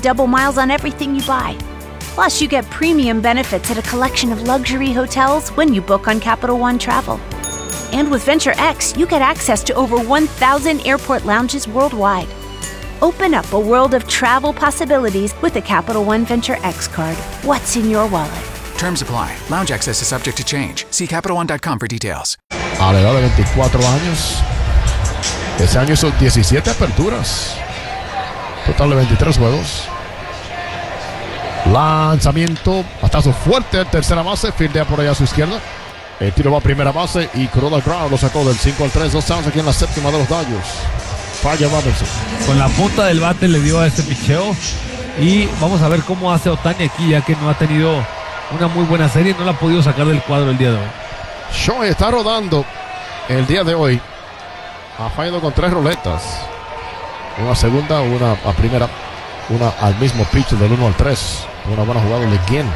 double miles on everything you buy. Plus, you get premium benefits at a collection of luxury hotels when you book on Capital One Travel. And with Venture X, you get access to over 1,000 airport lounges worldwide. Open up a world of travel possibilities with the Capital One Venture X card. What's in your wallet? Terms apply. Lounge access is subject to change. See CapitalOne.com for details. A la edad de 24 años, ese año hizo 17 aperturas. Total de 23 juegos. Lanzamiento, batazo fuerte, tercera base, fildea por allá a su izquierda. El tiro va a primera base y Corona Ground lo sacó del 5-3. 2 outs aquí en la séptima de los Dodgers. Falla Robertson. Con la punta del bate le dio a este picheo. Y vamos a ver cómo hace Ohtani aquí, ya que no ha tenido una muy buena serie. No la ha podido sacar del cuadro el día de hoy. Shohei está rodando el día de hoy. Ha fallado con 3 roletas. Una segunda, una a primera. Una al mismo pitch del 1-3. Una buena jugada de Guillen.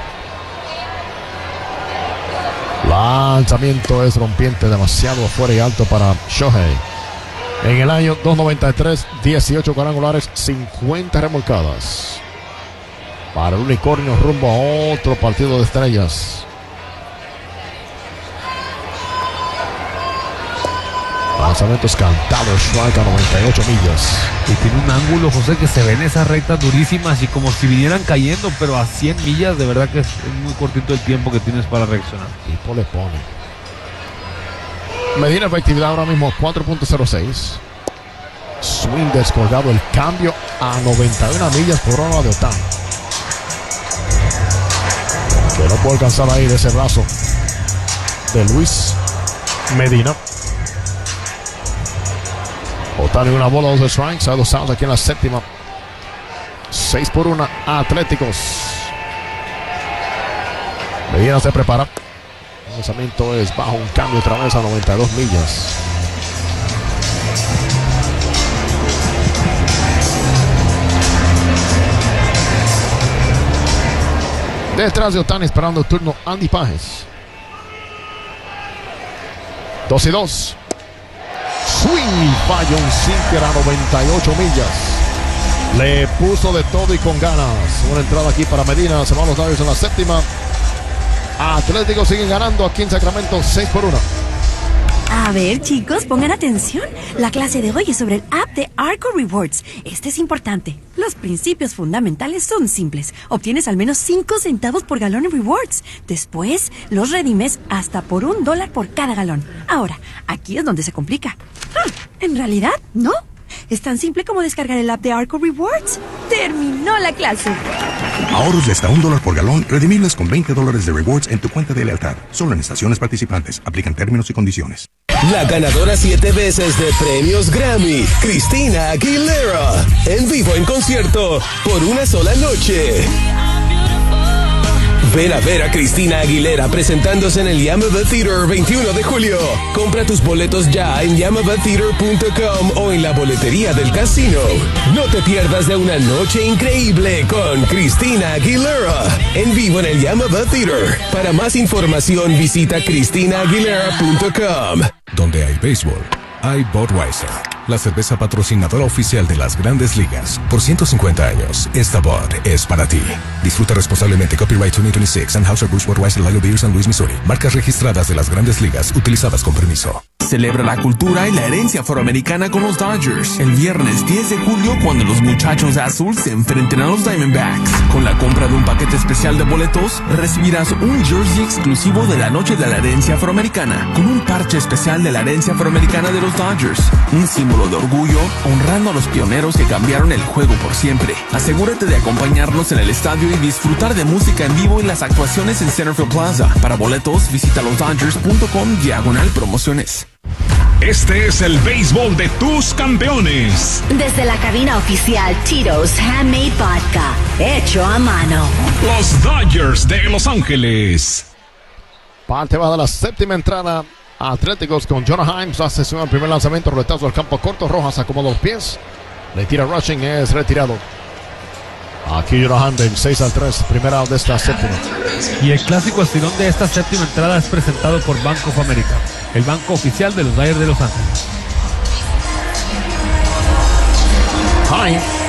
Lanzamiento es rompiente, demasiado afuera y alto para Shohei. En el año 293, 18 cuadrangulares, 50 remolcadas. Para el unicornio rumbo a otro partido de estrellas. Lanzamientos cantados, strike a 98 millas. Y tiene un ángulo, José, que se ven esas rectas durísimas y como si vinieran cayendo, pero a 100 millas. De verdad que es muy cortito el tiempo que tienes para reaccionar. Tipo le pone. Medida efectividad ahora mismo 4.06. Swing descolgado, el cambio a 91 millas por hora de Ohtani. Que no puede alcanzar ahí de ese brazo de Luis Medina. Ohtani una bola, 2 strikes, a 2 outs aquí en la séptima. 6-1 Atléticos. Medina se prepara. El lanzamiento es bajo, un cambio otra vez a 92 millas. Detrás de Ohtani esperando el turno Andy Pages. 2-2. Swing y falla un sinker a 98 millas. Le puso de todo y con ganas. Una entrada aquí para Medina. Se van los Dodgers en la séptima. Atléticos siguen ganando aquí en Sacramento 6-1. A ver, chicos, pongan atención. La clase de hoy es sobre el app de Arco Rewards. Este es importante. Los principios fundamentales son simples. Obtienes al menos 5 centavos por galón en rewards. Después, los redimes hasta por $1 por cada galón. Ahora, aquí es donde se complica. En realidad, no. Es tan simple como descargar el app de Arco Rewards. ¡Terminó la clase! Ahorros de hasta $1 por galón, redimibles con $20 de rewards en tu cuenta de lealtad. Solo en estaciones participantes. Aplican términos y condiciones. La ganadora 7 veces de premios Grammy, Christina Aguilera, en vivo en concierto por una sola noche. Ven a ver a Christina Aguilera presentándose en el Yamava Theater 21 de julio. Compra tus boletos ya en yamavatheater.com o en la boletería del casino. No te pierdas de una noche increíble con Christina Aguilera en vivo en el Yamava Theater. Para más información visita christinaaguilera.com. Donde hay béisbol, hay Budweiser, la cerveza patrocinadora oficial de las Grandes Ligas. Por 150 años, esta Bud es para ti. Disfruta responsablemente. Copyright 2026, Anheuser-Busch Budweiser Lager Beer, San Luis, Missouri. Marcas registradas de las Grandes Ligas, utilizadas con permiso. Celebra la cultura y la herencia afroamericana con los Dodgers. El viernes 10 de julio, cuando los muchachos de azul se enfrenten a los Diamondbacks. Con la compra de un paquete especial de boletos, recibirás un jersey exclusivo de la noche de la herencia afroamericana, con un parche especial de la herencia afroamericana de los Dodgers. Un símbolo de orgullo, honrando a los pioneros que cambiaron el juego por siempre. Asegúrate de acompañarnos en el estadio y disfrutar de música en vivo en las actuaciones en Centerfield Plaza. Para boletos, visita losdodgers.com/promociones. Este es el béisbol de tus campeones. Desde la cabina oficial Tito's Handmade Vodka, hecho a mano. Los Dodgers de Los Ángeles. Parte va de la séptima entrada. Atléticos con Jonah Himes. Hace su primer lanzamiento, roletazo al campo corto. Rojas acomoda los pies. Le tira rushing, es retirado. Aquí Jonah Himes, 6-3, primera de esta séptima. Y el clásico estirón de esta séptima entrada es presentado por Bank of America, el banco oficial de los Dodgers de Los Ángeles. Himes